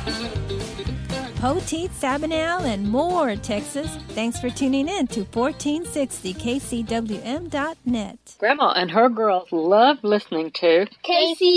Poteet, Sabinal, and more, Texas. Thanks for tuning in to 1460 KCWM.net. Grandma and her girls love listening to KC